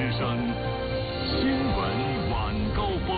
之声新闻晚高峰。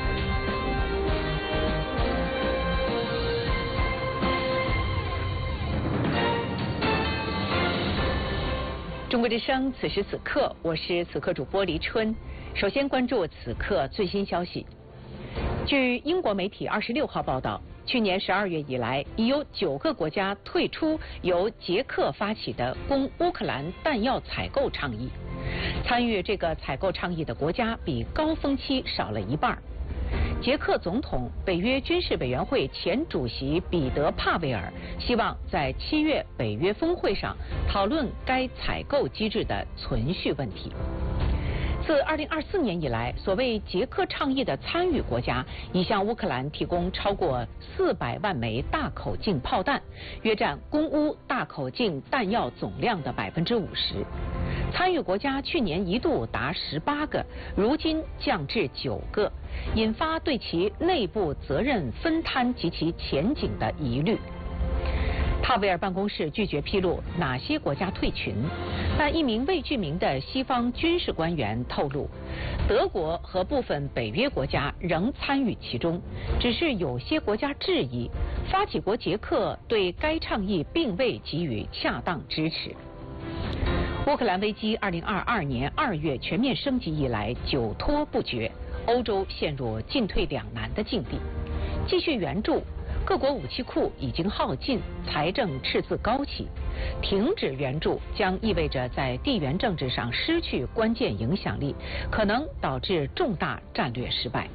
中国之声，此时此刻，我是此刻主播黎春。首先关注此刻最新消息。据英国媒体26号报道，去年12月以来，已有9个国家退出由捷克发起的供乌克兰弹药采购倡议。参与这个采购倡议的国家比高峰期少了一半。捷克总统、北约军事委员会前主席彼得·帕维尔希望在7月北约峰会上讨论该采购机制的存续问题。自2024年以来，所谓捷克倡议的参与国家已向乌克兰提供超过400万枚大口径炮弹，约占供乌大口径弹药总量的50%。参与国家去年一度达18个，如今降至9个，引发对其内部责任分摊及其前景的疑虑。帕维尔办公室拒绝披露哪些国家退群，但一名未具名的西方军事官员透露，德国和部分北约国家仍参与其中，只是有些国家质疑发起国捷克对该倡议并未给予恰当支持。乌克兰危机2022年2月全面升级以来久拖不决，欧洲陷入进退两难的境地。继续援助，各国武器库已经耗尽，财政赤字高企；停止援助将意味着在地缘政治上失去关键影响力，可能导致重大战略失败。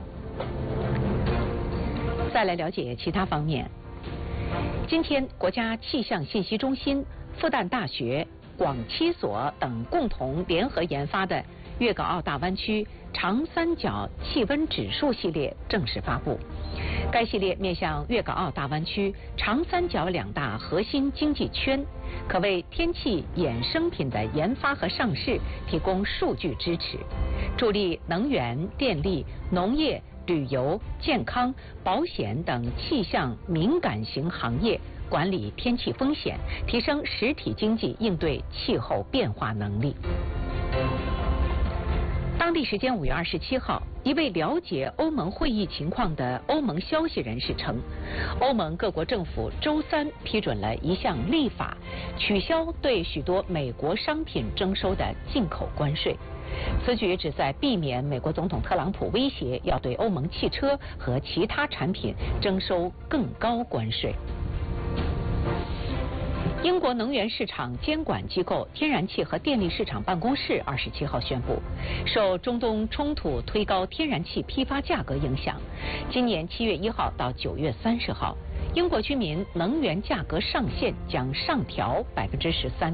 再来了解其他方面。今天，国家气象信息中心、复旦大学、广七所等共同联合研发的粤港澳大湾区长三角气温指数系列正式发布。该系列面向粤港澳大湾区、长三角2大核心经济圈，可为天气衍生品的研发和上市提供数据支持，助力能源、电力、农业、旅游、健康、保险等气象敏感型行业管理天气风险，提升实体经济应对气候变化能力。当地时间5月27号，一位了解欧盟会议情况的欧盟消息人士称，欧盟各国政府周3批准了一项立法，取消对许多美国商品征收的进口关税。此举旨在避免美国总统特朗普威胁要对欧盟汽车和其他产品征收更高关税。英国能源市场监管机构天然气和电力市场办公室27号宣布，受中东冲突推高天然气批发价格影响，今年7月1号到9月30号，英国居民能源价格上限将上调13%。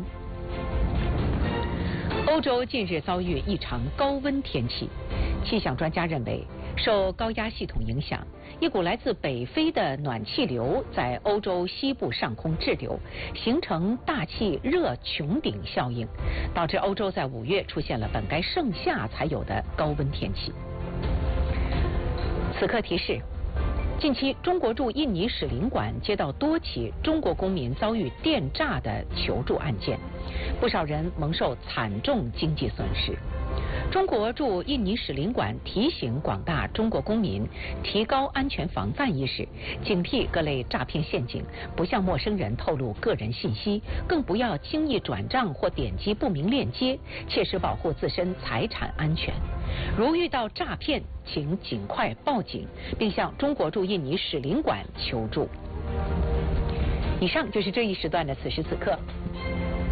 欧洲近日遭遇异常高温天气，气象专家认为，受高压系统影响，一股来自北非的暖气流在欧洲西部上空滞留，形成大气热穹顶效应，导致欧洲在5月出现了本该盛夏才有的高温天气。此刻提示，近期中国驻印尼使领馆接到多起中国公民遭遇电诈的求助案件，不少人蒙受惨重经济损失。中国驻印尼使领馆提醒广大中国公民提高安全防范意识，警惕各类诈骗陷阱，不向陌生人透露个人信息，更不要轻易转账或点击不明链接，切实保护自身财产安全。如遇到诈骗，请尽快报警，并向中国驻印尼使领馆求助。以上就是这一时段的此时此刻。